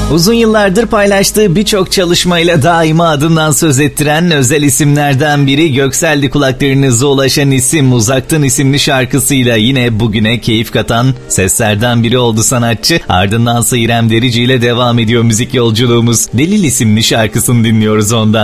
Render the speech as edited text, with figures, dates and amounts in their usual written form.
Uzun yıllardır paylaştığı birçok çalışmayla daima adından söz ettiren özel isimlerden biri Göksel'di kulaklarınıza ulaşan isim. Uzaktan isimli şarkısıyla yine bugüne keyif katan seslerden biri oldu sanatçı. Ardındansa İrem Derici ile devam ediyor müzik yolculuğumuz. Delil isimli şarkısını dinliyoruz ondan.